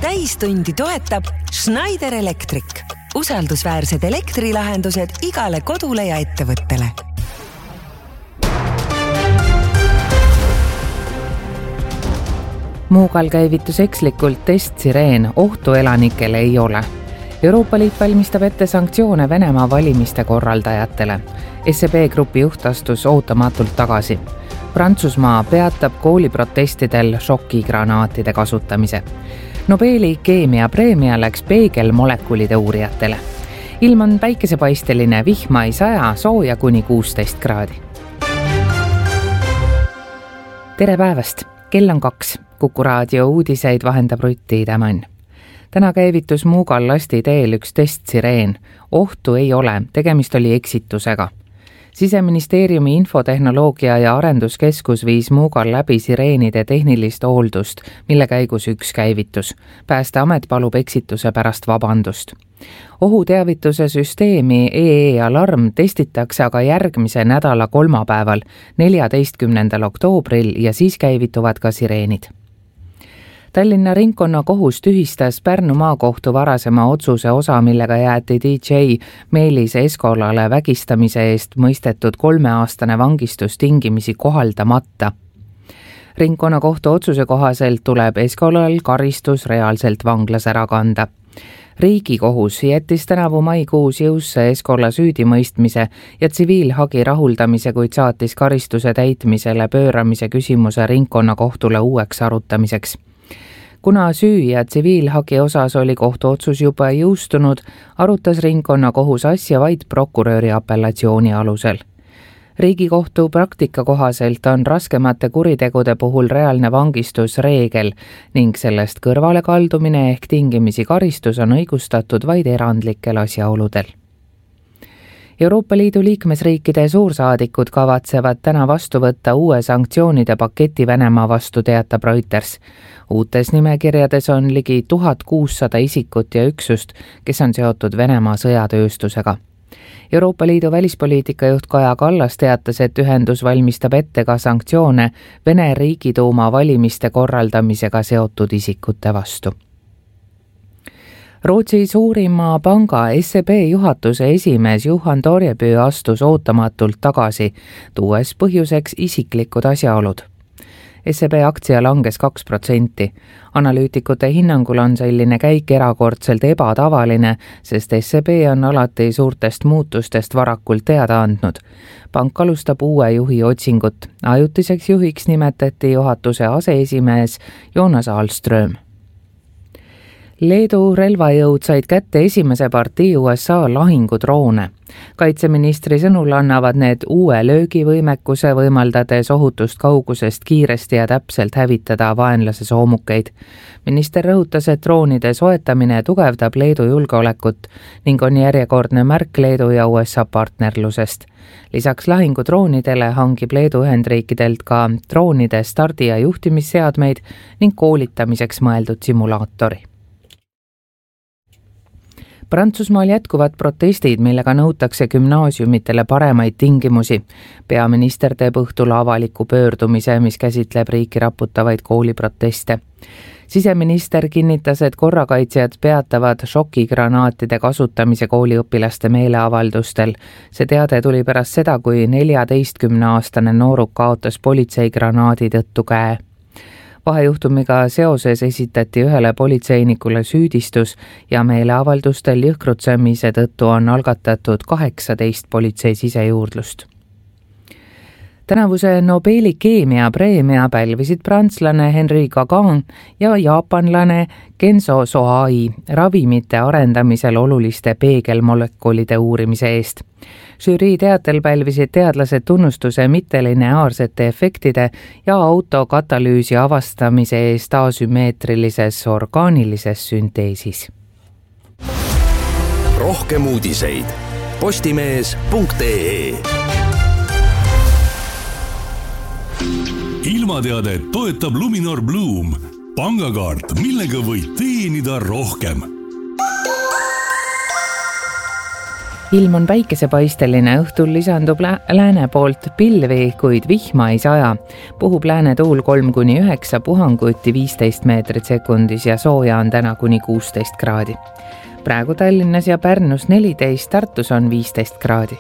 täistundi toetab Schneider Electric. Usaldusväärsed elektrilahendused igale kodule ja ettevõttele. Muugal käivitus ekslikult testsireen, ohtu elanikele ei ole. Euroopa Liit valmistab ette sanktsioone Venemaa valimiste korraldajatele. SEB grupi juht astus ootamatult tagasi. Prantsusmaa peatab kooliprotestidel šokigranaatide kasutamise. Nobeli keemiapreemia läks peegelmolekulide uurijatele. Ilm on päikesepaisteline, vihma ei saja, sooja kuni 16 kraadi. Tere päevast! Kell on 2. Kuku raadio uudiseid vahendab Rutti Tämann. Täna käivitus Muugal lasti teel üks testsireen. Ohtu ei ole, tegemist oli eksitusega. Siseministeeriumi infotehnoloogia ja arenduskeskus viis Muugal läbi sireenide tehnilist hooldust, mille käigus üks käivitus. Päästeamet palub eksituse pärast vabandust. Ohuteavituse süsteemi EE-alarm testitakse aga järgmise nädala kolmapäeval, 14. oktoobril ja siis käivituvad ka sireenid. Tallinna ringkonnakohus tühistas Pärnu maakohtu varasema otsuse osa, millega jäeti DJ Meelis Eskolale vägistamise eest mõistetud 3-aastane vangistus tingimisi kohaldamata. Ringkonnakohtu otsuse kohaselt tuleb Eskolal karistus reaalselt vanglas ära kanda. Riigikohus jättis tänavu maikuus jõusse Eskola süüdimõistmise ja tsiviilhagi rahuldamise, kuid saatis karistuse täitmisele pööramise küsimuse ringkonnakohtule uueks arutamiseks. Kuna süü ja tsiviilhagi osas oli kohtuotsus juba jõustunud, arutas ringkonnakohus asja vaid prokuröri apellatsiooni alusel. Riigikohtu praktika kohaselt on raskemate kuritegude puhul reaalne vangistus reegel ning sellest kõrvale kaldumine ehk tingimisi karistus on õigustatud vaid erandlikel asjaoludel. Euroopa Liidu liikmesriikide suursaadikud kavatsevad täna vastu võtta uue sanktsioonide paketi Venemaa vastu, teatab Reuters. Uutes nimekirjades on ligi 1600 isikut ja üksust, kes on seotud Venemaa sõjatööstusega. Euroopa Liidu välispoliitika juht Kaja Kallas teatas, et ühendus valmistab ette ka sanktsioone Vene Riigiduuma valimiste korraldamisega seotud isikute vastu. Rootsi suurima panga SEB juhatuse esimees Johan Torjeby astus ootamatult tagasi, tuues põhjuseks isiklikud asjaolud. SEB aktsia langes 2%. Analüütikute hinnangul on selline käik erakordselt ebatavaline, sest SEB on alati suurtest muutustest varakult teada andnud. Pank alustab uue juhi otsingut. Ajutiseks juhiks nimetati juhatuse aseesimees Jonas Ahlström. Leedu relvajõud said kätte esimese partii USA lahingudroone. Kaitseministri sõnul annavad need uue löögivõimekuse, võimaldades ohutust kaugusest kiiresti ja täpselt hävitada vaenlase soomukeid. Minister rõhutas, et droonide soetamine tugevdab Leedu julgeolekut ning on järjekordne märk Leedu ja USA partnerlusest. Lisaks lahingudroonidele hangib Leedu Ühendriikidelt ka droonide stardi- ja juhtimisseadmeid ning koolitamiseks mõeldud simulaatori. Prantsusmaal jätkuvad protestid, millega nõutakse gümnaasiumitele paremaid tingimusi. Peaminister teeb õhtul avaliku pöördumise, mis käsitleb riiki raputavaid kooliproteste. Siseminister kinnitas, et korrakaitsjad peatavad šokigranaatide kasutamise kooliõpilaste meeleavaldustel. See teade tuli pärast seda, kui 14-aastane nooruk kaotas politseigranaadi tõttu käe. Vahejuhtumiga seoses esitati ühele politseinikule süüdistus ja meeleavaldustel jõhkrutsemise tõttu on algatatud 18 politsei sisejuurdlust. Tänavuse Nobeli keemiapreemia pälvisid prantslane Henri Gagin ja jaapanlane Kenzo Sohai ravimite arendamisel oluliste peegelmolekulide uurimise eest. Žürii teatel pälvisid teadlased tunnustuse mittelineaarsete efektide ja autokatalüüsi avastamise eest asümmeetrilises orgaanilises sünteesis. Rohkem uudiseid postimees.ee. Ilmateadet toetab Luminor Bloom, pangakaart, millega võid teenida rohkem. ilm on päikesepaisteline, õhtul lisandub lääne poolt pilvi, kuid vihma ei saja. Puhub lääne tuul 3-9, puhanguti 15 meetrit sekundis ja sooja on täna kuni 16 kraadi. Praegu Tallinnas ja Pärnus 14, Tartus on 15 kraadi.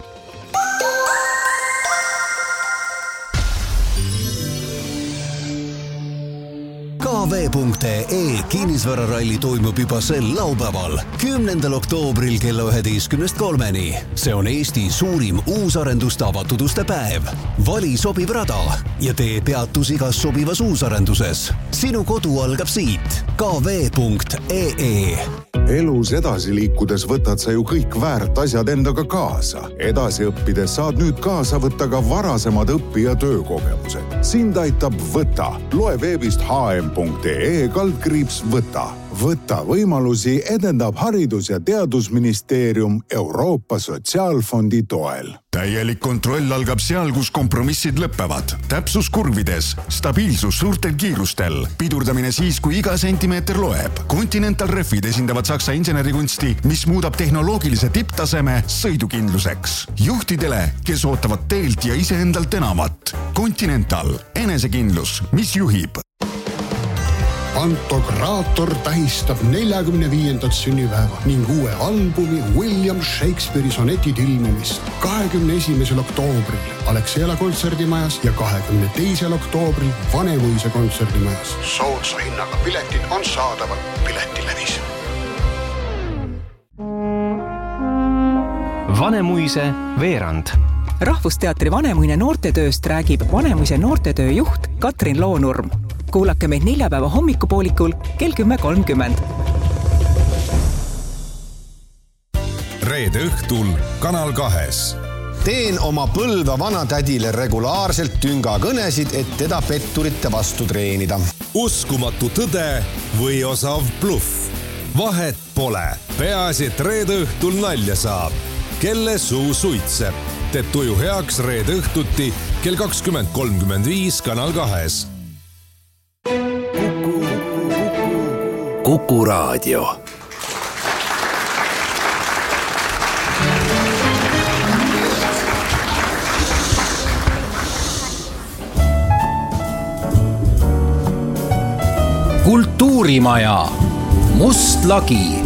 KV.ee kinnisvararalli toimub juba sel laupäeval, 10. oktoobril kella 11:03. See on Eesti suurim uusarenduste avatud uste päev. Vali sobiv rada ja tee peatus igas sobivas uusarenduses. Sinu kodu algab siit. KV.ee. Elus edasi liikudes võtad sa ju kõik väärt asjad endaga kaasa. Edasi õppides saad nüüd kaasa võtta ka varasemad õpi- ja töökogemused. Sind aitab Võta. Loe veebist hm.ee/võta. Võta võimalusi edendab Haridus- ja Teadusministeerium Euroopa Sotsiaalfondi toel. Täielik kontroll algab seal, kus kompromissid lõppevad. Täpsus kurvides, stabiilsus suurtel kiirustel, pidurdamine siis, kui iga sentimeeter loeb. Continental Refid esindavad Saksa insenerikunsti, mis muudab tehnoloogilise tipptaseme sõidukindluseks. Juhtidele, kes ootavad teelt ja iseendalt enamat. Continental, enesekindlus, mis juhib. Pantokraator tähistab 45. sünnipäeva ning uue albumi William Shakespeare'i sonetid ilmumist 21. oktoobril Alexela kontserdimajas ja 22. oktoobril Vanemuise kontserdimajas. Soodsa hinnaga piletid on saadaval Piletilevis. Vanemuise veerand. Rahvusteatri Vanemuine noortetööst räägib Vanemuise noortetöö juht Katrin Loonurm. Kuulake meid neljapäeva hommikupoolikul kell 10:30. Reede õhtul Kanal 2. Teen oma Põlva vanatädile regulaarselt tüngakõnesid, et teda petturite vastu treenida. Uskumatu tõde või osav bluff. Vahet pole. Peaasi, et reede õhtul nalja saab. Kelle suu suitseb. Teeb tuju heaks reede õhtuti kell 20:35 Kanal 2. Kuku Raadio. Kultuurimaja. Must lagi.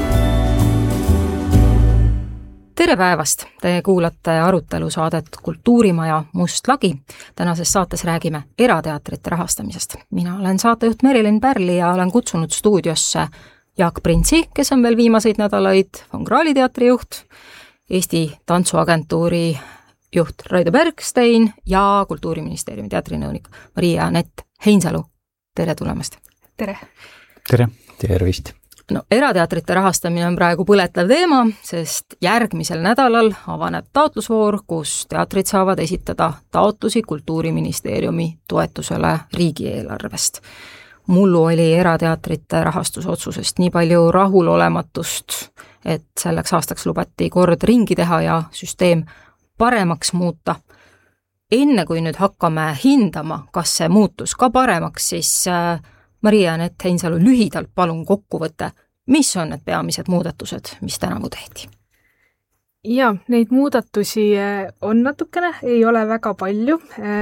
Tere päevast! Te kuulate arutelusaadet Kultuurimaja Must lagi. Tänases saates räägime erateatrite rahastamisest. Mina olen saatejuht Merilin Pärli ja olen kutsunud stuudiosse Jaak Printsi, kes on veel viimaseid nädalaid Von Krahli teatri juht, Eesti Tantsuagentuuri juht Raido Bergstein ja Kultuuriministeeriumi teatrinõunik Maria-Anett Heinsalu. Tere tulemast! Tere! Tere! Tervist! No, erateatrite rahastamine on praegu põletav teema, sest järgmisel nädalal avaneb taotlusvoor, kus teatrid saavad esitada taotlusi Kultuuriministeeriumi toetusele riigieelarvest. Mullu oli erateatrite rahastusotsusest nii palju rahulolematust, et selleks aastaks lubati kord ringi teha ja süsteem paremaks muuta. Enne kui nüüd hakkame hindama, kas see muutus ka paremaks, siis Maria-Anett Heinsalu, lühidalt palun kokkuvõte, mis on need peamised muudatused, mis tänavu tehti? Ja, neid muudatusi on natukene, ei ole väga palju.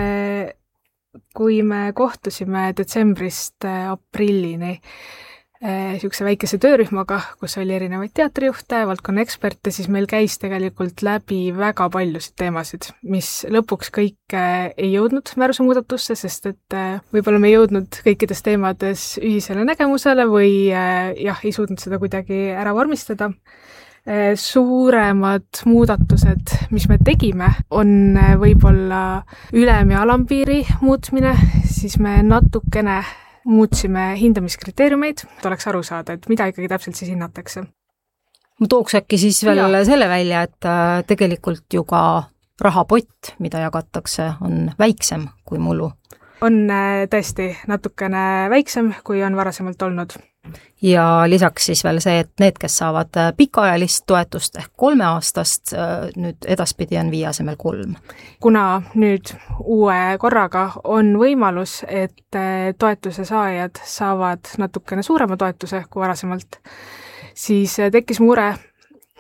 Kui me kohtusime detsembrist aprillini niisuguse väikese töörühmaga, kus oli erinevaid teatrijuhte, valdkonna eksperte, siis meil käis tegelikult läbi väga paljusid teemasid, mis lõpuks kõik ei jõudnud määruse muudatusse, sest et võib-olla me ei jõudnud kõikides teemades ühisele nägemusele või ei suutnud seda kuidagi ära vormistada. Suuremad muudatused, mis me tegime, on võib-olla ülem- ja alampiiri muutmine, siis me natukene muutsime hindamiskriteeriumeid, et oleks aru saada, et mida ikkagi täpselt siis hinnatakse. Ma tooks äkki siis veel selle välja, et tegelikult ju ka rahapott, mida jagatakse, on väiksem kui mullu. On tõesti natukene väiksem, kui on varasemalt olnud. Ja lisaks siis veel see, et need, kes saavad pikaajalist toetust ehk 3 aastast, nüüd edaspidi on 5 asemel 3. Kuna nüüd uue korraga on võimalus, et toetuse saajad saavad natukene suurema toetuse kui varasemalt, siis tekkis mure,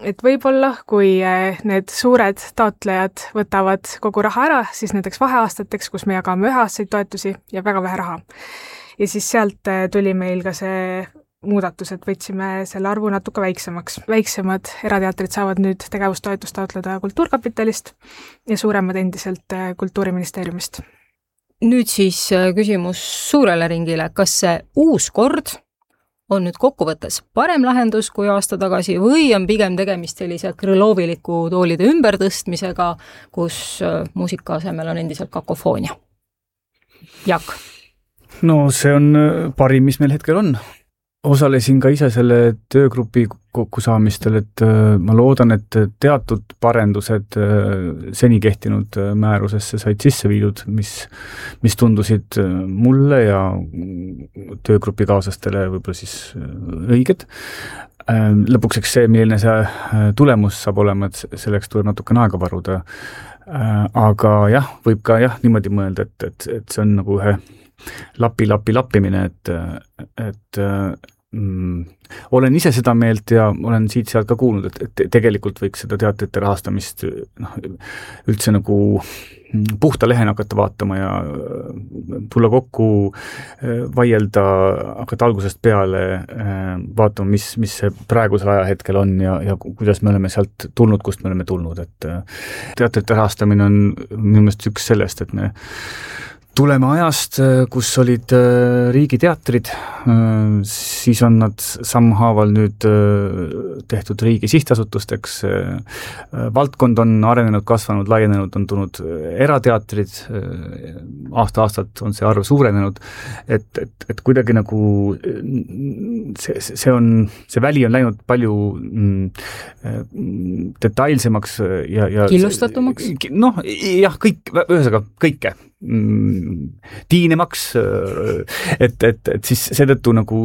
et võib-olla, kui need suured taotlejad võtavad kogu raha ära, siis näiteks vaheaastateks, kus me jagame üheaastaseid toetusi ja väga vähe raha. Ja siis sealt tuli meil ka see muudatus, et võtsime selle arvu natuke väiksemaks. Väiksemad erateatrid saavad nüüd tegevustoetust taotleda Kultuurkapitalist ja suuremad endiselt Kultuuriministeeriumist. Nüüd siis küsimus suurele ringile, kas see uus kord on nüüd kokkuvõttes parem lahendus kui aasta tagasi või on pigem tegemist sellise krõloviliku toolide ümbertõstmisega, kus muusika asemel on endiselt kakofoonia? Jaak? No see on parim, mis meil hetkel on. Osalesin ka ise selle töögrupi kokkusaamistel, et ma loodan, et teatud parendused seni kehtinud määrusesse said sisse viidud, mis tundusid mulle ja töögrupi kaaslastele võib-olla siis õiged. Lõpuks eks see, milline see tulemus saab olema, et selleks tuleb natukene aega varuda. Aga jah, võib ka niimoodi mõelda, et see on nagu ühe lappimine, et olen ise seda meelt ja olen siit-sealt ka kuulnud, et tegelikult võiks seda teatrite rahastamist üldse nagu puhta lehena hakata vaatama ja tulla kokku, vaielda, hakata algusest peale vaatama, mis see praegusel ajahetkel on ja kuidas me oleme sealt tulnud, kust me oleme tulnud. Et teatrite rahastamine on minu meelest üks sellest, et me tuleme ajast, kus olid riigiteatrid, siis on nad sammhaaval nüüd tehtud riigi sihtasutusteks, valdkond on arenenud, kasvanud, laienenud, on tulnud erateatrid, aasta-aastalt on see arv suurenenud, et kuidagi nagu see väli on läinud palju detailsemaks ja killustatumaks? Noh, jah, ühesõnaga kõike tiinemaks, et siis seetõttu nagu,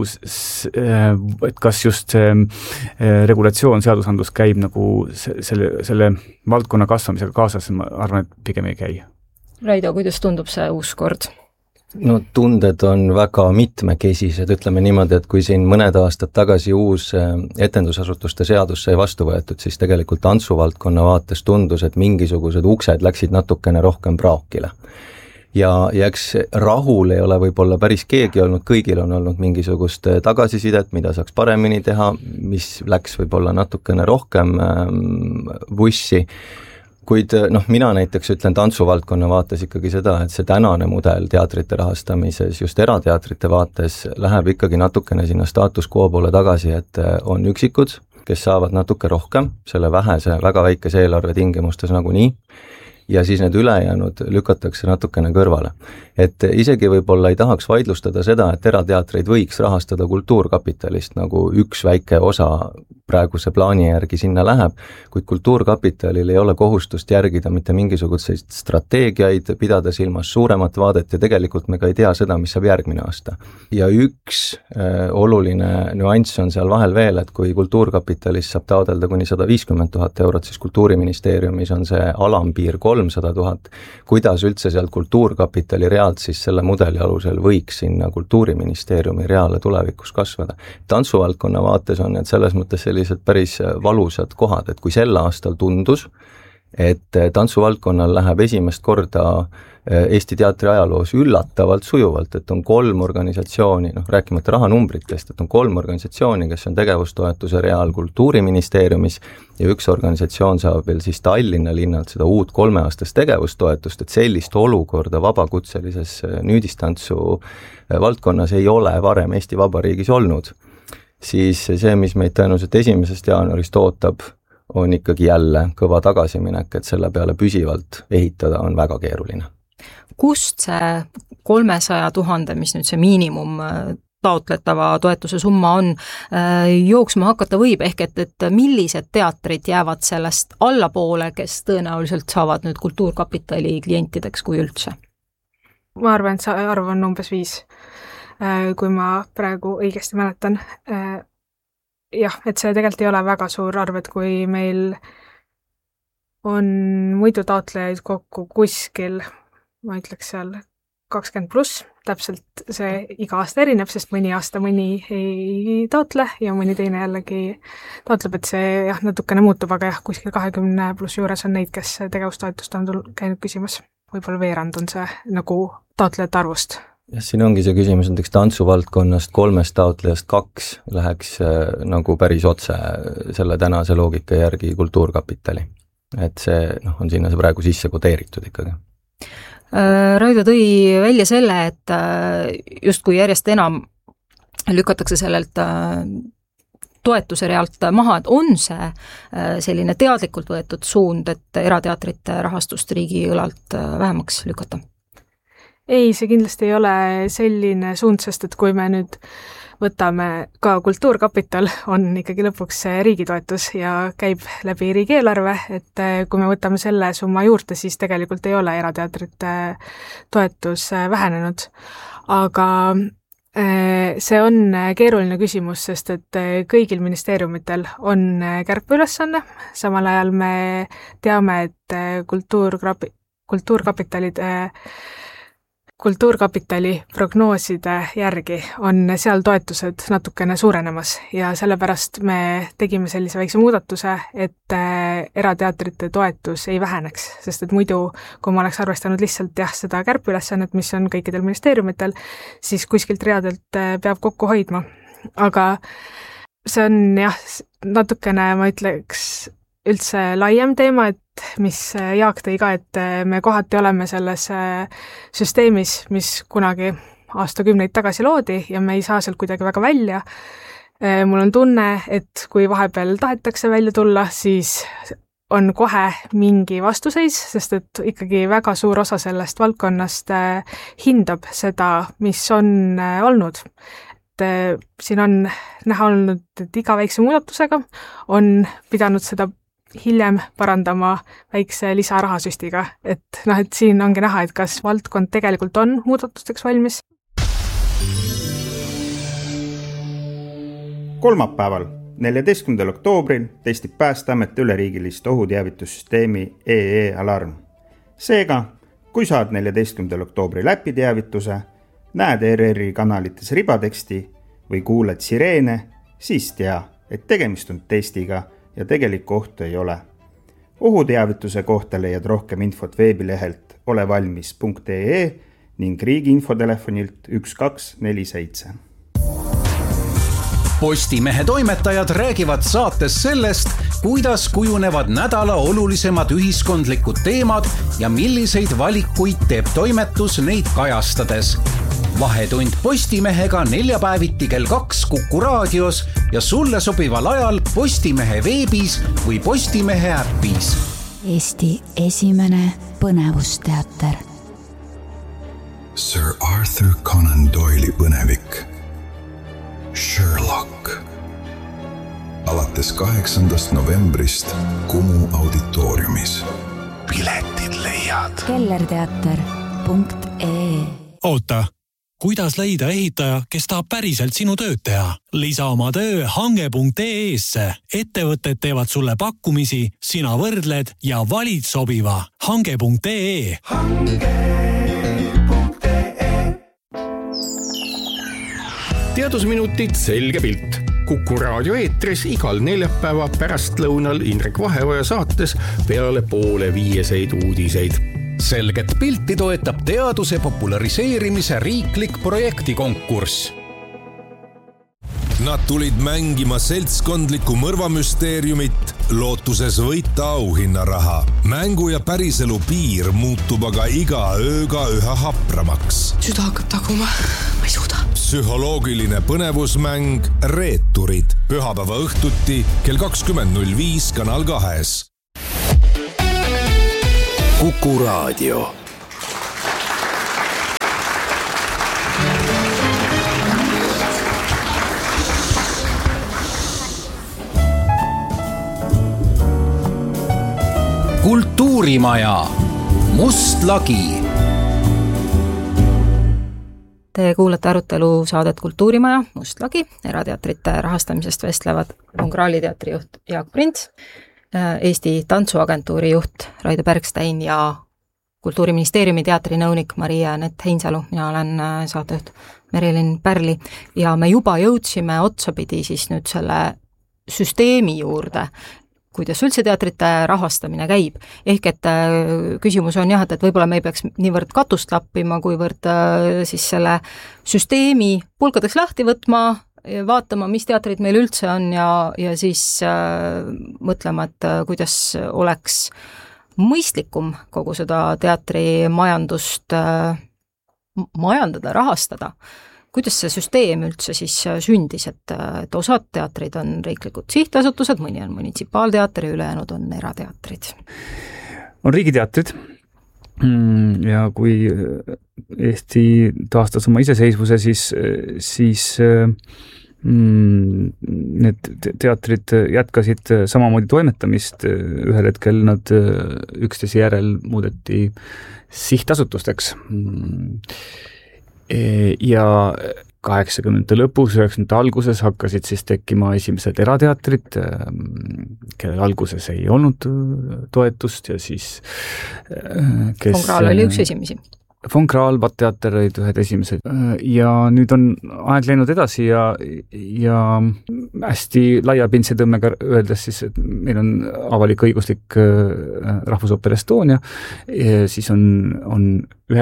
et kas just see regulatsioon, seadusandlus käib nagu selle valdkonna kasvamisega kaasas, ma arvan, et pigem ei käi. Raido, kuidas tundub see uus kord? No tunded on väga mitmekesised, ütleme niimoodi, et kui siin mõned aastad tagasi uus etendusasutuste seadus sai vastu võetud, siis tegelikult tantsuvaldkonna vaates tundus, et mingisugused uksed läksid natukene rohkem praakile. Ja eks rahul ei ole võib-olla päris keegi olnud, kõigil on olnud mingisugust tagasisidet, mida saaks paremini teha, mis läks võib-olla natukene rohkem vussi. Kuid mina näiteks ütlen tantsuvaldkonna vaates ikkagi seda, et see tänane mudel teatrite rahastamises, just erateatrite vaates, läheb ikkagi natukene sinna status quo poole tagasi, et on üksikud, kes saavad natuke rohkem, selle vähese, väga väikese eelarve tingimustes nagunii, ja siis need ülejäänud lükatakse natukene kõrvale. Et isegi võib-olla ei tahaks vaidlustada seda, et erateatreid võiks rahastada Kultuurkapitalist, nagu üks väike osa praeguse plaani järgi sinna läheb, kuid Kultuurkapitalil ei ole kohustust järgida mitte mingisuguseid strateegiaid, pidada silmas suuremat vaadet ja tegelikult me ka ei tea seda, mis saab järgmine aasta. Ja üks oluline nüanss on seal vahel veel, et kui Kultuurkapitalist saab taodelda kuni 150 000 eurot, siis Kultuuriministeeriumis on see alampiir 300 000, kuidas üldse sealt Kultuurkapitali realt siis selle mudeli alusel võiks sinna Kultuuriministeeriumi reale tulevikus kasvada. Tantsuvaldkonna vaates on need selles mõttes sellised päris valusad kohad, et kui sel aastal tundus, et tantsuvaldkonnal läheb esimest korda Eesti teatri ajaloos üllatavalt sujuvalt, et on 3 organisatsiooni, rääkimata rahanumbritest, et on 3 organisatsiooni, kes on tegevustoetuse real Kultuuriministeeriumis ja üks organisatsioon saab veel siis Tallinna linnalt seda uut 3-aastast tegevustoetust, et sellist olukorda vabakutselises nüüdistantsu valdkonnas ei ole varem Eesti Vabariigis olnud, siis see, mis meid tõenäoliselt 1. jaanuarist ootab, on ikkagi jälle kõva tagasiminek, et selle peale püsivalt ehitada on väga keeruline. Kust see 300 000, mis nüüd see miinimum taotletava toetuse summa on, jooksma hakata võib, ehk et millised teatrid jäävad sellest allapoole, kes tõenäoliselt saavad nüüd Kultuurkapitali klientideks kui üldse? Ma arvan, et see arv on umbes 5, kui ma praegu õigesti mäletan. Jah, et see tegelikult ei ole väga suur arv, et kui meil on muidu taotlejaid kokku kuskil, ma ütleks seal 20+, täpselt see iga aasta erineb, sest mõni aasta mõni ei taotle ja mõni teine jällegi taotleb, et see jah, natukene muutub, aga jah, kuskil 20+ juures on neid, kes tegevustoetust on käinud küsimas. Võib-olla veerand on see nagu taotlejate arvust. Ja siin ongi see küsimus, näiteks tantsuvaldkonnast 3 taotlejast 2 läheks nagu päris otse selle tänase loogika järgi Kultuurkapitali. Et see on sinna see praegu sisse kodeeritud ikkagi. Raido tõi välja selle, et justkui järjest enam lükatakse sellelt toetuse realt maha, et on see selline teadlikult võetud suund, et erateatrite rahastust riigi õlalt vähemaks lükata? Ei, see kindlasti ei ole selline suund, sest et kui me nüüd võtame ka Kultuurkapital, on ikkagi lõpuks riigi toetus ja käib läbi riigieelarve, et kui me võtame selle summa juurde, siis tegelikult ei ole erateatrite toetus vähenenud. Aga see on keeruline küsimus, sest et kõigil ministeeriumitel on kärpeülesanne, samal ajal me teame, et Kultuurkapitali prognooside järgi on seal toetused natukene suurenemas ja sellepärast me tegime sellise väikse muudatuse, et erateatrite toetus ei väheneks, sest et muidu, kui ma oleks arvestanud lihtsalt seda kärpeülesannet, mis on kõikidel ministeeriumitel, siis kuskilt readelt peab kokku hoidma. Aga see on natukene, ma ütleks, üldse laiem teema, et mis Jaak tõi ka, et me kohati oleme selles süsteemis, mis kunagi aastakümneid tagasi loodi ja me ei saa sealt kuidagi väga välja. Mul on tunne, et kui vahepeal tahetakse välja tulla, siis on kohe mingi vastuseis, sest et ikkagi väga suur osa sellest valdkonnast hindab seda, mis on olnud. Siin on näha olnud, et iga väikse muudatusega on pidanud seda hiljem parandama väikse lisarahasüstiga, et siin ongi näha, et kas valdkond tegelikult on muudatusteks valmis. Kolmapäeval, 14. oktoobril testib Päästeamet üleriigilist ohuteavitussüsteemi EE-alarm. Seega, kui saad 14. oktoobri läpiteavituse, näed ERR-i kanalites ribateksti või kuuled sireene, siis tea, et tegemist on testiga ja tegelikku ohtu ei ole. Ohuteavituse kohta leiad rohkem infot veebilehelt olevalmis.ee ning riigi infotelefonilt 1247. Postimehe toimetajad räägivad saates sellest, kuidas kujunevad nädala olulisemad ühiskondlikud teemad ja milliseid valikuid teeb toimetus neid kajastades. Vahetund Postimehega neljapäeviti kell 2 Kuku raadios ja sulle sobival ajal Postimehe veebis või Postimehe äppis. Eesti esimene põnevusteater. Sir Arthur Conan Doyle'i põnevik. Sherlock. Alates 8. novembrist Kumu auditooriumis. Piletid leiad. kellerteater.ee. Oota, kuidas leida ehitaja, kes tahab päriselt sinu tööd teha? Lisa oma töö hange.ee-sse. Ettevõtted teevad sulle pakkumisi, sina võrdled ja valid sobiva. Hange.ee. Teadusminutid selge pilt. Kuku raadio eetris igal neljapäeva pärastlõunal Indrek Vaheoja saates peale 4:30 uudiseid. Selget pilti toetab teaduse populariseerimise riiklik projektikonkurss. Nad tulid mängima seltskondlikku mõrvamüsteeriumit, lootuses võita auhinnaraha. Mängu ja päriselu piir muutub aga iga ööga üha hapramaks. Süda hakkab taguma, ma ei suuda. Psühholoogiline põnevusmäng Reeturid. Pühapäeva õhtuti kell 20.05 Kanal 2. Kuku raadio. Kultuurimaja. Must lagi. Te kuulate arutelu saadet Kultuurimaja, Must lagi. Erateatrite rahastamisest vestlevad Graali teatri juht Jaak Prints, Eesti Tantsuagentuuri juht Raido Bergstein ja Kultuuriministeeriumi teatrinõunik Maria-Anett Heinsalu, mina olen saatejuht Merilin Pärli ja me juba jõudsime otsapidi siis nüüd selle süsteemi juurde, kuidas üldse teatrite rahastamine käib. Ehk et küsimus on jah, et võib-olla me ei peaks niivõrd katust lappima, kuivõrd siis selle süsteemi pulkadeks lahti võtma, vaatama, mis teatrid meil üldse on ja siis mõtlema, et kuidas oleks mõistlikum kogu seda teatrimajandust majandada, rahastada. Kuidas see süsteem üldse siis sündis, et osad teatrid on riiklikud sihtasutused, mõni on munitsipaalteater ja ülejäänud on erateatrid? On riigiteatrid ja kui Eesti taastas oma iseseisvuse, siis need teatrid jätkasid samamoodi toimetamist, ühel hetkel nad üksteise järel muudeti sihtasutusteks ja 80. lõpus, 90. alguses hakkasid siis tekkima esimesed erateatrid, kellel alguses ei olnud toetust ja siis Von Krahl oli üks esimesi. Von Krahl, Vatteater olid ühed esimesed ja nüüd on aeg läinud edasi ja hästi laiapindse tõmmega öeldes siis, et meil on avalik-õiguslik Rahvusoper Estonia, siis on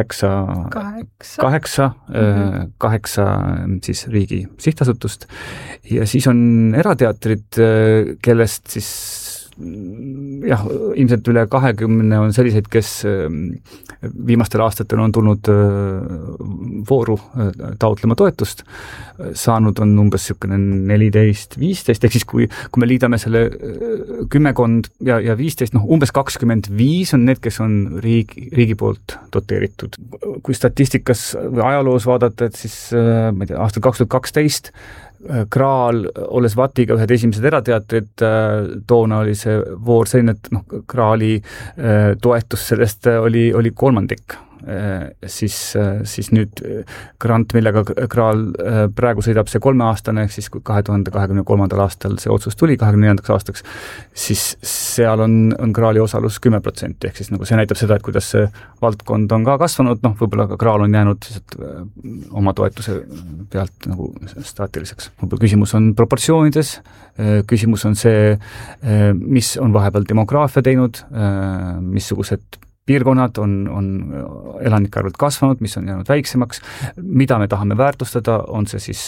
8 siis riigi sihtasutust ja siis on erateatrid, kellest siis jah, ilmselt üle 20 on selliseid, kes viimastel aastatel on tulnud vooru taotlema toetust, saanud on umbes 14-15, ehk siis kui me liidame selle 10 ja 15, umbes 25 on need, kes on riigi poolt doteeritud. Kui statistikas või ajaloos vaadata, et siis ma ei tea, aastal 2012 Krahl, olles Vatiga ühed esimesed erateatrid, toona oli see voor selline, et Krahli toetus sellest oli kolmandik. Siis nüüd grant, millega Krahl praegu sõidab see 3-aastane, ehk siis kui 2023. aastal see otsus tuli 24. aastaks, siis seal on Krahli osalus 10%, ehk siis see näitab seda, et kuidas see valdkond on ka kasvanud, võib-olla ka Krahl on jäänud oma toetuse pealt staatiliseks. Võib-olla küsimus on proportsioonides, küsimus on see, mis on vahepeal demograafia teinud, missugused piirkonnad on elanike arvult kasvanud, mis on jäänud väiksemaks, mida me tahame väärtustada, on see siis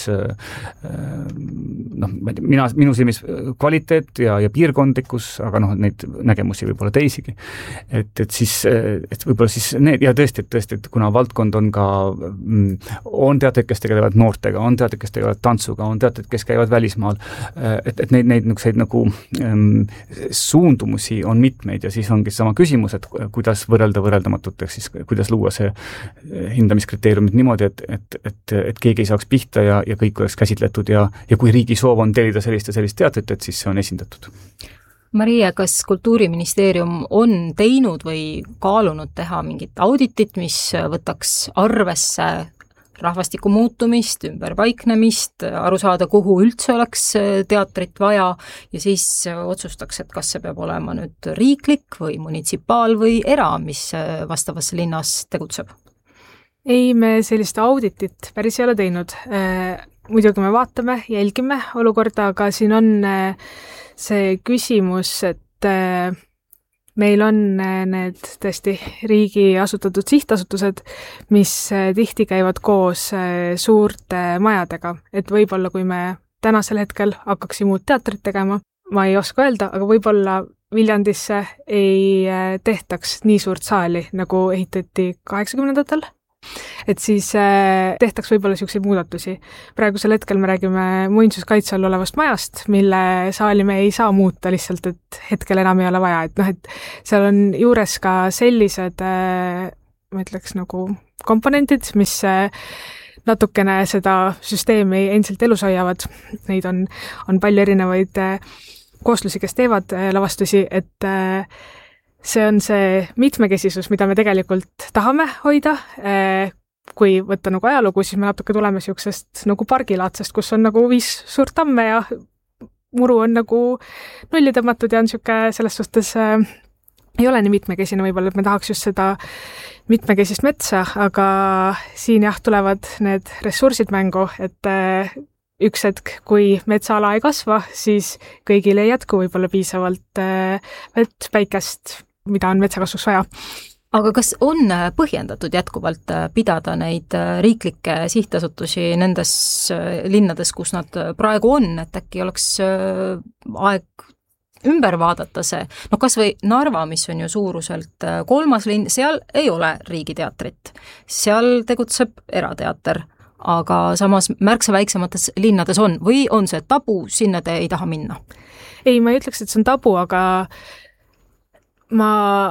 minu silmis kvaliteet ja piirkondlikkus, aga neid nägemusi võib-olla teisigi. Et võib-olla siis need, ja tõesti, et kuna valdkond on ka, on teatrid, kes tegelevad noortega, on teatrid, kes tegelevad tantsuga, on teatrid, kes käivad välismaal, et neid suundumusi on mitmeid ja siis ongi sama küsimus, et kuidas võrreldamatult, ehk siis kuidas luua see hindamiskriteeriumid niimoodi, et keegi ei saaks pihta ja kõik oleks käsitletud ja kui riigi soov on tellida sellist ja sellist teatrit, et siis see on esindatud. Maria, kas Kultuuriministeerium on teinud või kaalunud teha mingit auditit, mis võtaks arvesse rahvastiku muutumist, ümberpaiknemist, aru saada, kuhu üldse oleks teatrit vaja ja siis otsustaks, et kas see peab olema nüüd riiklik või munitsipaal või era, mis vastavas linnas tegutseb? Ei, me sellist auditit päris ei ole teinud. Muidugi me vaatame, jälgime olukorda, aga siin on see küsimus, et meil on need tõesti riigi asutatud sihtasutused, mis tihti käivad koos suurte majadega, et võib-olla kui me tänasel hetkel hakkaksime uut teatrit tegema, ma ei oska öelda, aga võib-olla Viljandisse ei tehtaks nii suurt saali, nagu ehitati 80-ndatel. Et siis tehtaks võib-olla selliseid muudatusi. Praegusel hetkel me räägime muinsuskaitse all olevast majast, mille saali me ei saa muuta lihtsalt, et hetkel enam ei ole vaja. Et seal on juures ka sellised, ma ütleks komponentid, mis natukene seda süsteemi endiselt elus hoiavad. Neid on palju erinevaid kooslusi, kes teevad lavastusi, et see on see mitmekesisus, mida me tegelikult tahame hoida. Kui võtta ajalugu, siis me natuke tuleme sellisest pargilaatsest, kus on 5 suurt tamme ja muru on nulli tõmmatud ja on selline selles suhtes ei ole nii mitmekesine võib-olla, et me tahaks just seda mitmekesist metsa, aga siin jah, tulevad need ressursid mängu, et üks hetk, kui metsaala ei kasva, siis kõigil ei jätku võib-olla piisavalt vett, päikest, mida on metsakasvuks vaja. Aga kas on põhjendatud jätkuvalt pidada neid riiklikke sihtasutusi nendes linnades, kus nad praegu on, et äkki oleks aeg ümber vaadata see, no kas või Narva, mis on ju suuruselt 3. linn, seal ei ole riigiteatrit, seal tegutseb erateater, aga samas märksa väiksemates linnades on, või on see tabu, sinna te ei taha minna? Ei, ma ei ütleks, et see on tabu, aga ma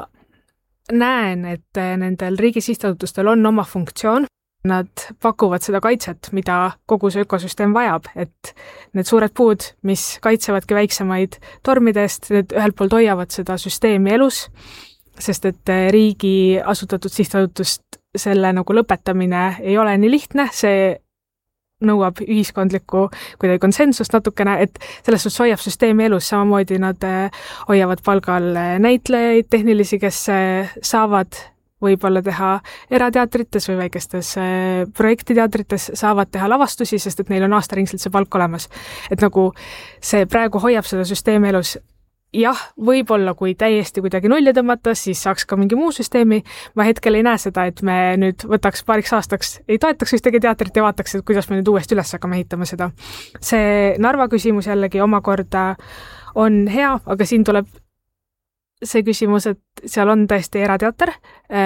näen, et nendel riigi sihtasutustel on oma funktsioon. Nad pakuvad seda kaitset, mida kogu see ökosüsteem vajab, et need suured puud, mis kaitsevadki väiksemaid tormidest, need ühelt poolt hoiavad seda süsteemi elus, sest et riigi asutatud sihtasutust selle nagu lõpetamine ei ole nii lihtne, see nõuab ühiskondlikku kuidagi konsensust natukene, et selles suhtes hoiab süsteemi elus, samamoodi nad hoiavad palgal näitlejaid, tehnilisi, kes saavad võib-olla teha erateatrites või väikestes projektiteatrites, saavad teha lavastusi, sest et neil on aastaringselt see palk olemas. Et nagu see praegu hoiab seda süsteemi elus. Jah, võib-olla kui täiesti kuidagi nulli tõmmata, siis saaks ka mingi muu süsteemi. Ma hetkel ei näe seda, et me nüüd võtaks paariks aastaks, ei toetaks ühtegi teatrit ja vaataks, et kuidas me nüüd uuesti üles hakkame ehitama seda. See Narva küsimus jällegi omakorda on hea, aga siin tuleb see küsimus, et seal on tõesti erateater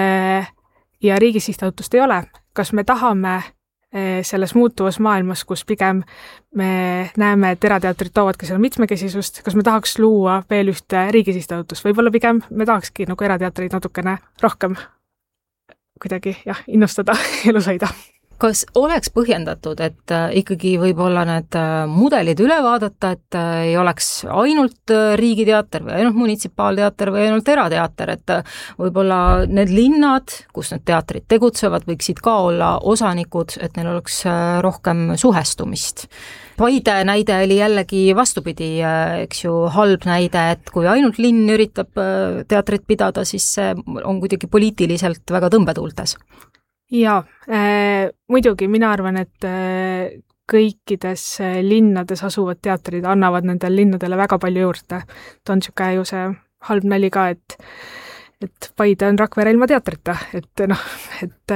ja riigi sihtasutust ei ole. Kas me tahame selles muutuvas maailmas, kus pigem me näeme, et erateatrid toovadki selle mitmekesisust, kas me tahaks luua veel ühte riigi sihtasutust? Võib-olla pigem me tahakski nagu erateatreid natukene rohkem kuidagi innustada elus hoida. Kas oleks põhjendatud, et ikkagi võib-olla need mudelid üle vaadata, et ei oleks ainult riigiteater või ainult munitsipaalteater või ainult erateater, et võib-olla need linnad, kus need teatrid tegutsevad, võiksid ka olla osanikud, et neil oleks rohkem suhestumist. Paide näide oli jällegi vastupidi, eks ju, halb näide, et kui ainult linn üritab teatrit pidada, siis see on kuidagi poliitiliselt väga tõmbetuultes. Jaa, muidugi mina arvan, et kõikides linnades asuvad teatrid annavad nendel linnadele väga palju juurde. Ta on niisugune ju see halb nali ka, et Paide on Rakvere ilma teatrita, et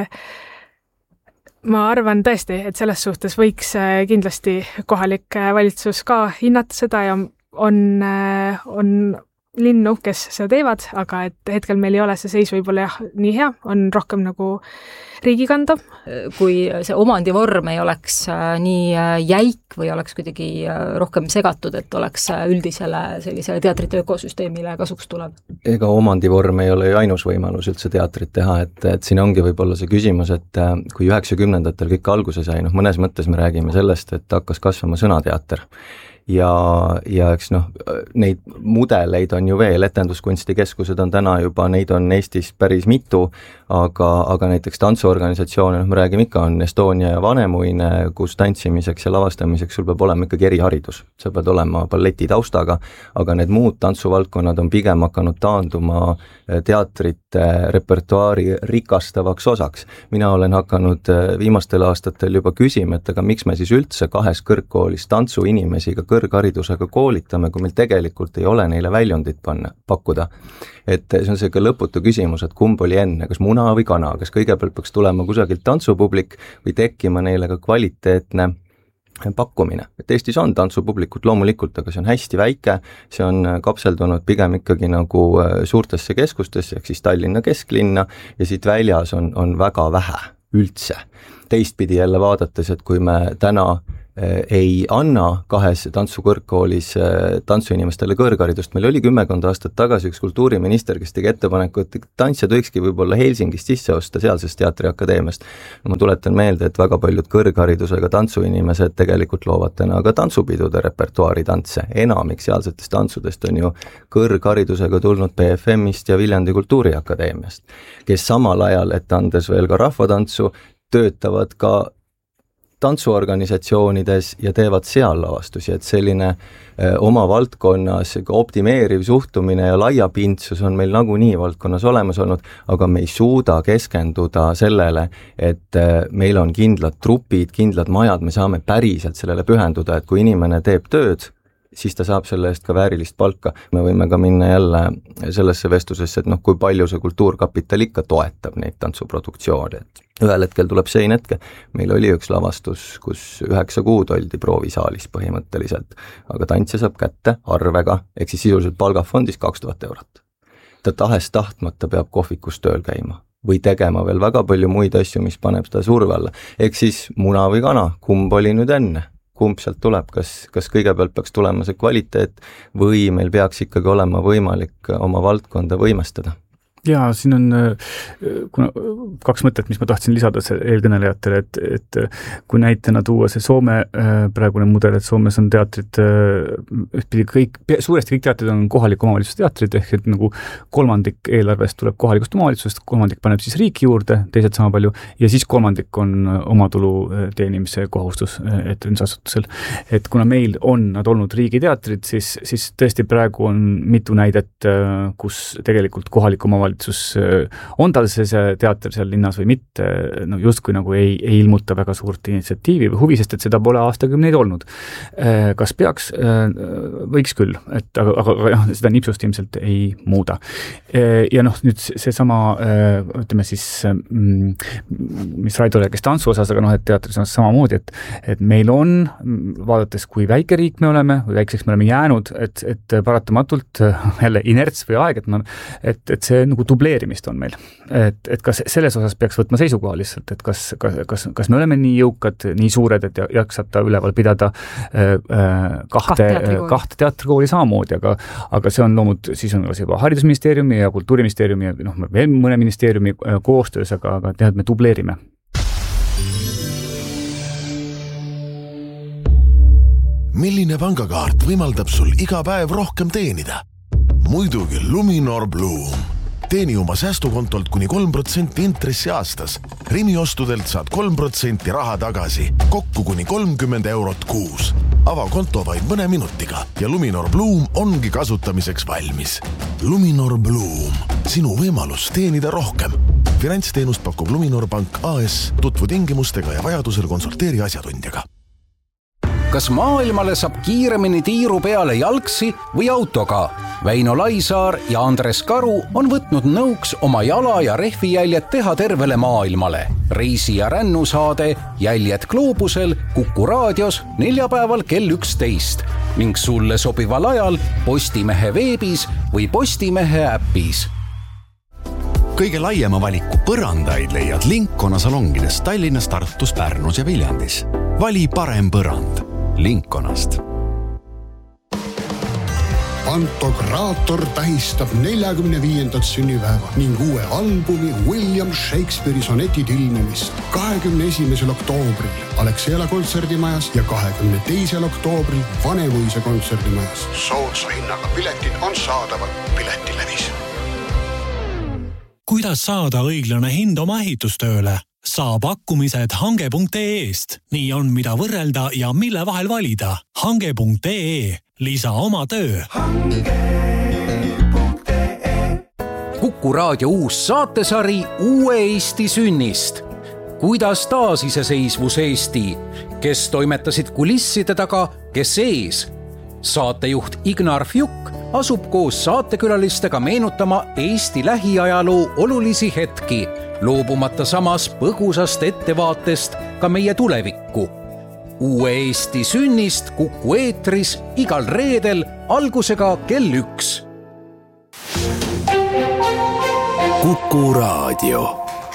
ma arvan tõesti, et selles suhtes võiks kindlasti kohalik valitsus ka hinnata seda ja on linnu, kes seda teevad, aga et hetkel meil ei ole see seis võib-olla nii hea, on rohkem nagu riigi kanda. Kui see omandivorm ei oleks nii jäik või oleks kuidagi rohkem segatud, et oleks üldisele sellise teatrite ökosüsteemile kasuks tulev? Ega omandivorm ei ole ju ainus võimalus üldse teatrit teha, et siin ongi võib-olla see küsimus, et kui 90-ndatel kõik alguse sai, mõnes mõttes me räägime sellest, et hakkas kasvama sõnateater. Ja eks neid mudeleid on ju veel, etenduskunstikeskused on täna juba, neid on Eestis päris mitu, aga näiteks tantsuorganisatsioone, me räägime ikka, on Estonia ja Vanemuine, kus tantsimiseks ja lavastamiseks sul peab olema ikkagi eriharidus. Sa pead olema balleti taustaga, aga need muud tantsuvaldkonnad on pigem hakanud taanduma teatrite repertuaari rikastavaks osaks. Mina olen hakanud viimastel aastatel juba küsima, et aga miks me siis üldse 2 kõrgkoolis tantsuinimesi ka kõrgharidusega koolitame, kui meil tegelikult ei ole neile väljundit pakkuda. Et see on see lõputu küsimus, et kumb oli enne, kas muna või kana, kas kõigepealt peaks tulema kusagilt tantsupublik või tekkima neile ka kvaliteetne pakkumine. Et Eestis on tantsupublikut loomulikult, aga see on hästi väike, see on kapseldunud pigem ikkagi nagu suurtesse keskustesse, ehk siis Tallinna kesklinna ja siit väljas on väga vähe üldse. Teistpidi jälle vaadates, et kui me täna ei anna 2 tantsukõrgkoolis tantsuinimestele kõrgharidust. Meil oli 10 aastat tagasi üks kultuuriminister, kes tegi ettepaneku, et tantsijad võikski võib-olla Helsingist sisse osta sealsest teatriakadeemiast. Ma tuletan meelde, et väga paljud kõrgharidusega tantsuinimesed tegelikult loovad täna ka tantsupidude repertuaari tantse. Enamik sealsetest tantsudest on ju kõrgharidusega tulnud BFM-ist ja Viljandi Kultuuriakadeemiast, kes samal ajal, et andes veel ka rahvatantsu, töötavad ka tantsuorganisatsioonides ja teevad seal lavastusi, et selline oma valdkonnas optimeeriv suhtumine ja laiapindsus on meil nagunii valdkonnas olemas olnud, aga me ei suuda keskenduda sellele, et meil on kindlad trupid, kindlad majad, me saame päriselt sellele pühenduda, et kui inimene teeb tööd, siis ta saab selle eest ka väärilist palka. Me võime ka minna jälle sellesse vestlusesse, et kui palju see kultuurkapital ikka toetab neid tantsuproduktsioone. Ühel hetkel tuleb sein hetke. Meil oli üks lavastus, kus 9 kuud oldi proovisaalis põhimõtteliselt, aga tantsija saab kätte arvega, ehk siis sisuliselt palgafondis 2000 eurot. Ta tahtmata peab kohvikus tööl käima või tegema veel väga palju muid asju, mis paneb seda surve alla. Ehk siis muna või kana, kumb oli nüüd enne? Kumb sealt tuleb, kas kõigepealt peaks tulema see kvaliteet või meil peaks ikkagi olema võimalik oma valdkonda võimestada? Jaa, siin on kuna 2 mõtet, mis ma tahtsin lisada eelkõnelejatele, et kui näitena tuua see Soome praegune mudel, et Soomes on teatrid, suuresti kõik teatrid on kohaliku omavalitsuse teatrid, ehk et nagu 1/3 eelarvest tuleb kohalikust omavalitsusest, 1/3 paneb siis riik juurde, teised sama palju, ja siis 1/3 on omatulu teenimise kohustus etendusasutusel. Et kuna meil on nad olnud riigiteatrid, siis tõesti praegu on mitu näidet, kus tegelikult kohalik omavalitsus on tal see teater seal linnas või mitte, justkui nagu ei ilmuta väga suurt initsiatiivi või huvi, sest et seda pole aastakümneid olnud. Kas peaks? Võiks küll, aga seda nipsust ilmselt ei muuda. Ja nüüd see sama, ütleme siis, mis Raido rääkis tantsu osas, aga et teatris on samamoodi, et meil on, vaadates kui väike riik me oleme, või väikseks me oleme jäänud, et paratamatult jälle inerts või aeg, et see nagu dubleerimist on meil. Et kas selles osas peaks võtma seisukoha lihtsalt, et kas me oleme nii jõukad, nii suured, et jaksata üleval pidada kahte teatrikooli samamoodi, aga see on loomud, siis on juba haridusministeeriumi ja kultuuriministeeriumi ja veel mõne ministeeriumi koostöös, aga tead, me dubleerime. Milline pangakaart võimaldab sul iga päev rohkem teenida? Muidugi Luminor Bloom. Teeni oma säästukontolt kuni 3% intressi aastas. Rimi ostudelt saad 3% raha tagasi, kokku kuni 30 eurot kuus. Ava konto vaid mõne minutiga ja Luminor Bloom ongi kasutamiseks valmis. Luminor Bloom, sinu võimalus teenida rohkem. Finantsteenust pakub Luminor Pank AS, tutvu tingimustega ja vajadusel konsulteeri asjatundjaga. Kas maailmale saab kiiremini tiiru peale jalgsi või autoga? Väino Laisaar ja Andres Karu on võtnud nõuks oma jala- ja rehvijäljed teha tervele maailmale. Reisi- ja rännusaade Jäljed gloobusel Kuku raadios neljapäeval kell 11 ning sulle sobival ajal Postimehe veebis või Postimehe äpis. Kõige laiema valiku põrandaid leiad Linkona salongides Tallinnas, Tartus, Pärnus ja Viljandis. Vali parem põrand Linkonast. Pantokraator tähistab 45. sünnipäeva ning uue albumi William Shakespeare'i sonetid ilmumist 21. oktoobril Alexela kontserdimajas ja 22. oktoobril Vanemuise kontserdimajas. Soodsa hinnaga piletid on saadaval Piletilevis. Kuidas saada õiglane hind oma ehitustööle? Saa pakkumised hange.ee-st. Nii on, mida võrrelda ja mille vahel valida. Hange.ee. Lisa oma töö. Kuku raadio uus saatesari Uue Eesti sünnist. Kuidas taasiseseisvus Eesti? Kes toimetasid kulisside taga, kes ees? Saatejuht Ignar Fjuk asub koos saatekülalistega meenutama Eesti lähiajaloo olulisi hetki, loobumata samas põgusast ettevaatest ka meie tulevikku. Uue Eesti sünnist Kuku eetris igal reedel algusega kell 1. Kuku raadio.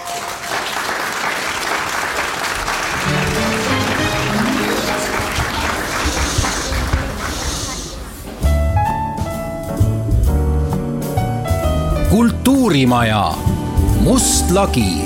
Kultuurimaja, Must lagi.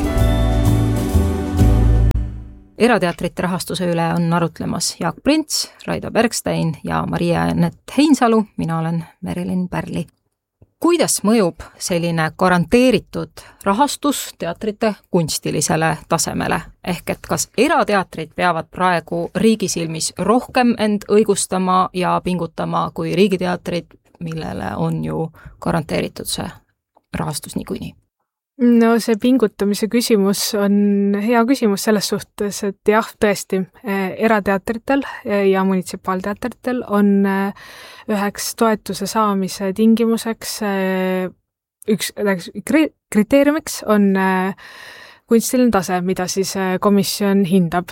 Erateatrite rahastuse üle on arutlemas Jaak Prints, Raido Bergstein ja Maria-Anett Heinsalu. Mina olen Merilin Pärli. kuidas mõjub selline garanteeritud rahastus teatrite kunstilisele tasemele? Ehk et kas erateatrid peavad praegu riigi silmis rohkem end õigustama ja pingutama kui riigiteatrid, millele on ju garanteeritud see rahastus niikuinii? No see pingutamise küsimus on hea küsimus selles suhtes, et jah, tõesti, erateatritel ja munitsipaalteatritel on üheks toetuse saamise tingimuseks, üks kriteeriumiks on kunstiline tase, mida siis komisjon hindab.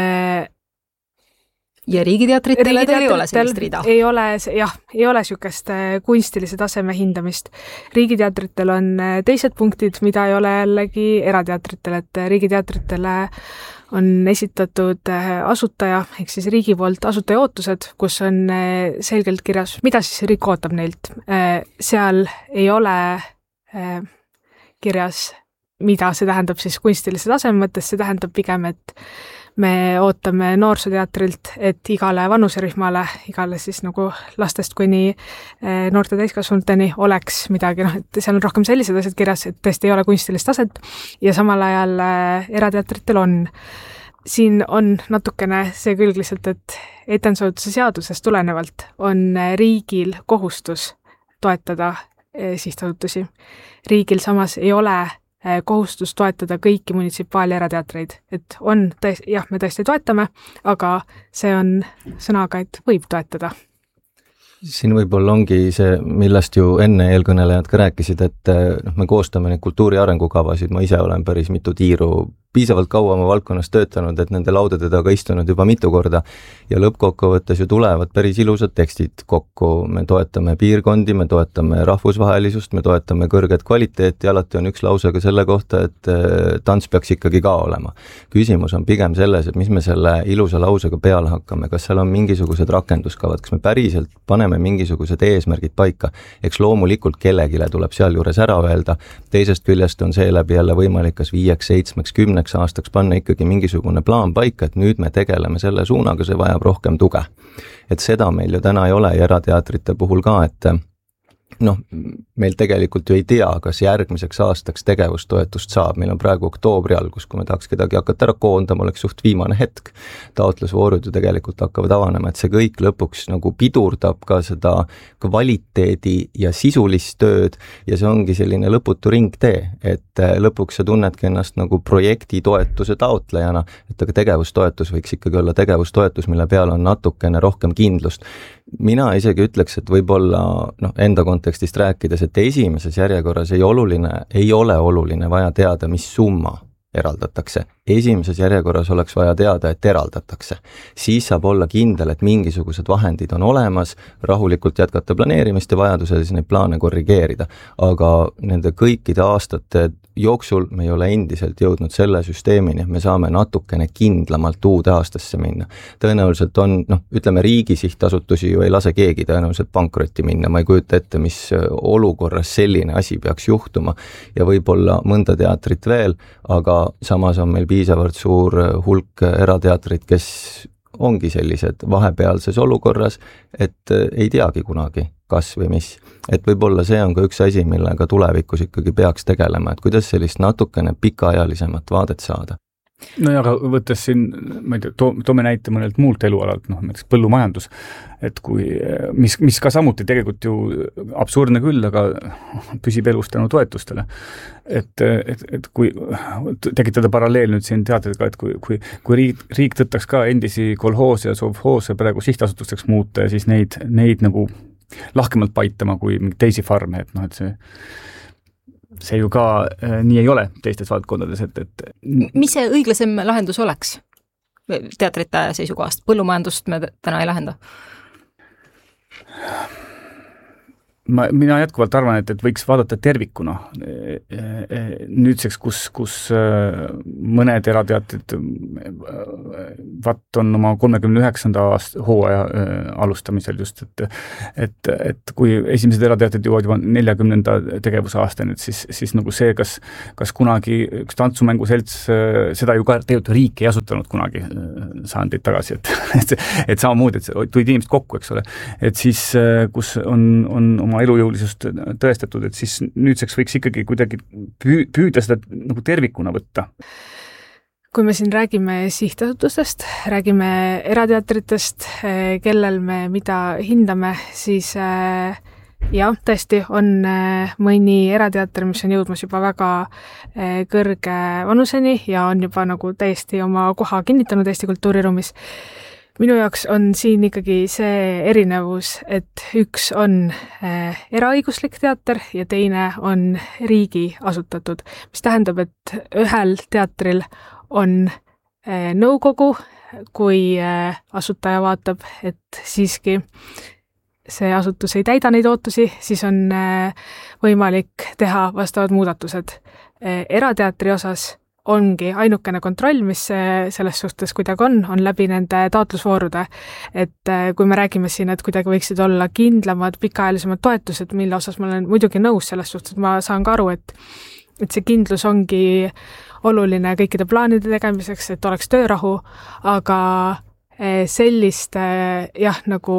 Ja riigiteatritele ei ole sellist rida? Ei ole sükest kunstilise taseme hindamist. Riigiteatritel on teised punktid, mida ei ole jällegi erateatritel, et riigiteatritele on esitatud asutaja, ehk siis riigi poolt asutaja ootused, kus on selgelt kirjas, mida siis riik ootab neilt. Seal ei ole kirjas, mida see tähendab siis kunstilise taseme mõttes, see tähendab pigem, et me ootame noorsooteatrilt, et igale vanuserühmale, igale siis nagu lastest kuni noorte täiskasvanuteni oleks midagi, et seal on rohkem sellised asjad kirjas, et tõesti ei ole kunstilist taset ja samal ajal erateatritel on. Siin on natukene see külg lihtsalt, et etendusasutuse seadusest tulenevalt on riigil kohustus toetada sihtasutusi. Riigil samas ei ole kohustus toetada kõiki munitsipaal- ja erateatreid, et on jah, me tõesti toetame, aga see on sõnaga, et võib toetada. Siin võib-olla ongi see, millest ju enne eelkõnelejad ka rääkisid, et me koostame neid kultuuri arengukavasid, ma ise olen päris mitu tiiru piisavalt kaua oma valdkonnas töötanud, et nende laudade taga istunud juba mitu korda ja lõppkokkuvõttes ju tulevad päris ilusad tekstid kokku. Me toetame piirkondi, me toetame rahvusvahelisust, me toetame kõrget kvaliteeti, alati on üks lause ka selle kohta, et tants peaks ikkagi ka olema. Küsimus on pigem selles, et mis me selle ilusa lausega peale hakkame, kas seal on mingisugused rakenduskavad, kas me päriselt paneme mingisugused eesmärgid paika, eks loomulikult kellegile tuleb seal juures ära öelda, teisest küljest on seeläbi jälle võimalik kas 5, 7, 10 aastaks panna ikkagi mingisugune plaan paika, et nüüd me tegeleme selle suunaga, see vajab rohkem tuge. Et seda meil ju täna ei ole ja erateatrite puhul ka, et meil tegelikult ju ei tea, kas järgmiseks aastaks tegevustoetust saab. Meil on praegu oktoobri algus, kui me tahaks kedagi hakata ära koondama, oleks suht viimane hetk. Taotlusvoorud ju tegelikult hakkavad avanema, et see kõik lõpuks nagu pidurdab ka seda kvaliteedi ja sisulist tööd ja see ongi selline lõputu ringtee, et lõpuks sa tunnedki ennast nagu projekti toetuse taotlejana, et aga tegevustoetus võiks ikkagi olla tegevustoetus, mille peal on natukene rohkem kindlust. Mina isegi ütleks, et võib-olla enda kontekstist rääkides, et esimeses järjekorras ei ole oluline vaja teada, mis summa eraldatakse. Esimeses järjekorras oleks vaja teada, et eraldatakse. Siis saab olla kindel, et mingisugused vahendid on olemas, rahulikult jätkata planeerimist ja vajadusel siis neid plaane korrigeerida. Aga nende kõikide aastate jooksul me ei ole endiselt jõudnud selle süsteemini, et me saame natukene kindlamalt uude aastasse minna. Tõenäoliselt on, ütleme riigi sihtasutusi ju ei lase keegi tõenäoliselt pankrotti minna, ma ei kujuta ette, mis olukorras selline asi peaks juhtuma ja võib-olla mõnda teatrit veel, aga samas on meil piisavalt suur hulk erateatrit, kes ongi sellised vahepealses olukorras, et ei teagi kunagi, kas või mis. Et võib-olla see on ka üks asi, millega tulevikus ikkagi peaks tegelema, et kuidas sellist natukene pikaajalisemat vaadet saada. No ja aga võttes siin, ma ei tea, toome näite mõnelt muult elualalt, näiteks põllumajandus, et kui, mis ka samuti tegelikult ju absurdne küll, aga püsib elus tänu toetustele. Et kui tekitada paralleel nüüd siin teatriga, et kui riik tõttaks ka endisi kolhoose ja sovhoose praegu sihtasutusteks muuta ja siis neid nagu lahkemalt paitama kui teisi farme, et see ju ka nii ei ole teistes valdkondades, et mis see õiglasem lahendus oleks teatrite seisukohast? Põllumajandust me täna ei lahenda. Mina jätkuvalt arvan, et võiks vaadata tervikuna. Nüüdseks, kus mõned erateatrid on oma 39. hooaja alustamisel just, et kui esimesed erateatrid jõuavad juba 40. tegevusaastani, siis nagu see, kas kunagi üks tantsumänguselts, seda ju ka tegelikult riik ei asutanud kunagi saandeid tagasi, et samamoodi, et tulid inimesed kokku, eks ole, et siis, kus on oma elujõulisust tõestatud, et siis nüüdseks võiks ikkagi kuidagi püüda seda nagu tervikuna võtta. Kui me siin räägime sihtasutustest, räägime erateatritest, kellel me mida hindame, siis jah, tõesti on mõni erateater, mis on jõudmas juba väga kõrge vanuseni ja on juba nagu täiesti oma koha kinnitanud Eesti kultuuriruumis. Minu jaoks on siin ikkagi see erinevus, et üks on eraõiguslik teater ja teine on riigi asutatud, mis tähendab, et ühel teatril on nõukogu, kui asutaja vaatab, et siiski see asutus ei täida neid ootusi, siis on võimalik teha vastavad muudatused. Erateatri osas ongi ainukene kontroll, mis selles suhtes kuidagi on läbi nende taotlusvoorude. Et kui me räägime siin, et kuidagi võiksid olla kindlamad, pikaajalisemad toetused, mille osas ma olen muidugi nõus selles suhtes, ma saan ka aru, et see kindlus ongi oluline kõikide plaanide tegemiseks, et oleks töörahu, aga sellist nagu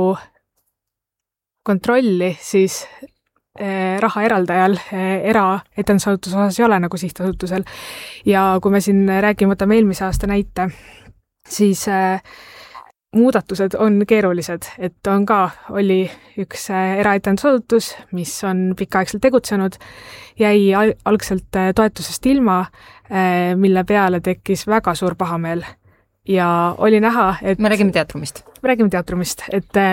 kontrolli siis raha eraldajal eraetendusasutuse osas ei ole nagu sihtasutusel. Ja kui me siin räägime, võtame eelmise aasta näite, siis muudatused on keerulised, et oli üks eraetendusasutus, mis on pikaaegselt tegutsenud, jäi algselt toetusest ilma, mille peale tekkis väga suur pahameel. Ja oli näha, et me räägime teatrumist,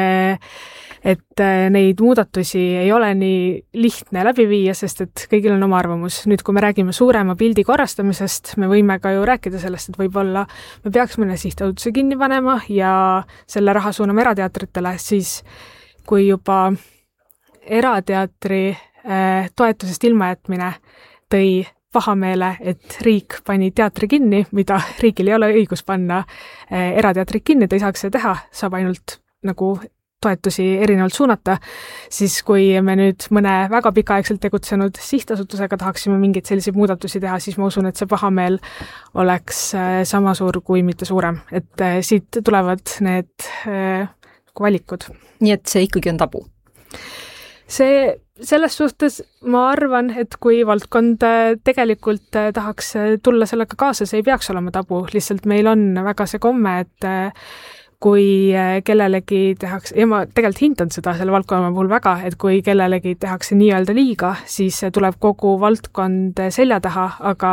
et neid muudatusi ei ole nii lihtne läbi viia, sest et kõigil on oma arvamus. Nüüd, kui me räägime suurema pildi korrastamisest, me võime ka ju rääkida sellest, et võib-olla me peaks mõne sihtasutuse kinni panema ja selle raha suunama erateatritele, siis kui juba erateatri toetusest ilmajätmine tõi pahameele, et riik pani teatri kinni, mida riigil ei ole õigus panna erateatrit kinni, ta ei saaks seda teha, saab ainult nagu toetusi erinevalt suunata, siis kui me nüüd mõne väga pikaaegselt tegutsenud sihtasutusega tahaksime mingeid selliseid muudatusi teha, siis ma usun, et see pahameel oleks sama suur kui mitte suurem. Et siit tulevad need valikud. Nii et see ikkagi on tabu? Selles suhtes ma arvan, et kui valdkond tegelikult tahaks tulla sellega kaasa, see ei peaks olema tabu, lihtsalt meil on väga see komme, et kui kellelegi tehakse, ja ma tegelikult hindan seda selle valdkonna puhul väga, et kui kellelegi tehakse nii-öelda liiga, siis tuleb kogu valdkond selja taha, aga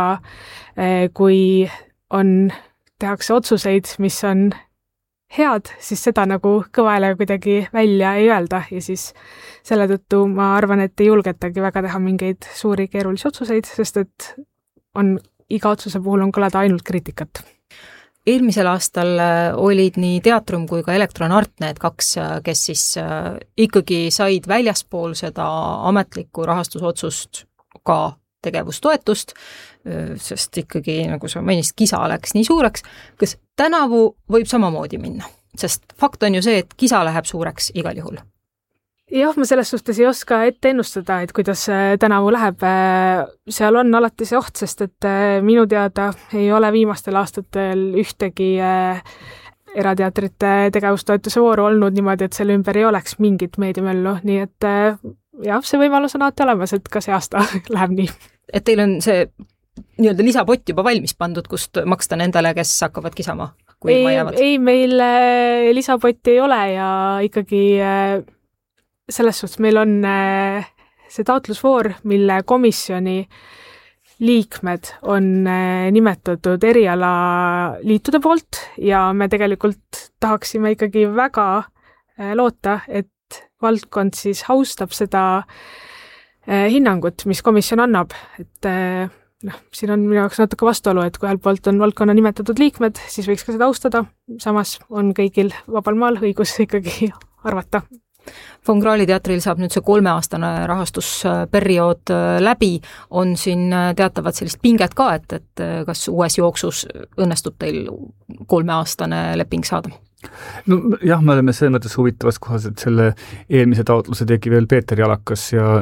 kui tehakse otsuseid, mis on head, siis seda nagu kõvale kuidagi välja ei öelda ja siis selle tõttu ma arvan, et ei julgetagi väga teha mingeid suuri keerulisi otsuseid, sest et iga otsuse puhul on kõlada ainult kriitikat. Eelmisel aastal olid nii Teatrum kui ka Elektronart need kaks, kes siis ikkagi said väljaspool seda ametlikku rahastusotsust ka tegevustoetust, sest ikkagi, nagu sa mainisid, kisa läks nii suureks. Kas tänavu võib samamoodi minna? Sest fakt on ju see, et kisa läheb suureks igal juhul. Jah, ma selles suhtes ei oska ette ennustada, et kuidas tänavu läheb. Seal on alati see oht, sest et minu teada ei ole viimastel aastatel ühtegi erateatrite tegevustoetuse vooru olnud niimoodi, et selle ümber ei oleks mingit meediamöllu, nii et jah, see võimalus on alati olemas, et ka see aasta läheb nii. Et teil on see nii-öelda lisapott juba valmis pandud, kust maksta nendele, kes hakkavad kisama, kui ilma jäävad? Ei, meil lisapotti ei ole ja ikkagi selles suhtes meil on see taotlusvoor, mille komisjoni liikmed on nimetatud erialaliitude poolt ja me tegelikult tahaksime ikkagi väga loota, et valdkond siis austab seda hinnangut, mis komisjon annab, et siin on minu jaoks natuke vastuolu, et kui ühelt poolt on valdkonna nimetatud liikmed, siis võiks ka seda austada, samas on kõigil vabal maal õigus ikkagi arvata. Von Krahli teatril saab nüüd see 3-aastane rahastusperiood läbi, on siin teatavad sellist pinget ka, et kas uues jooksus õnnestub teil 3-aastane leping saada? No jah, me oleme selles mõttes huvitavas kohas, et selle eelmise taotluse tegi veel Peeter Jalakas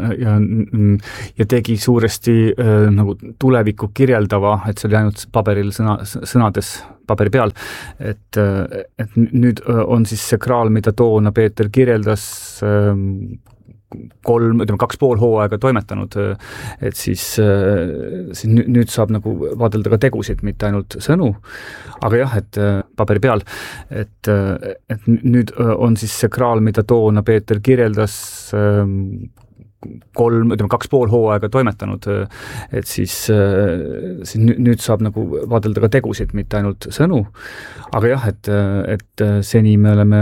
ja tegi suuresti nagu tulevikku kirjeldava, et see oli ainult paberil sõnades paberi peal, et nüüd on siis see kraal, mida toona Peeter kirjeldas, 2,5 hooaega toimetanud, et siis nüüd saab nagu vaadelda ka tegusid, mitte ainult sõnu, aga jah, et paberi peal, et nüüd on siis see kraal, mida toona Peeter kirjeldas, 2,5 hooaega toimetanud, et siis nüüd saab nagu vaadelda ka tegusid, mitte ainult sõnu, aga jah, et seni me oleme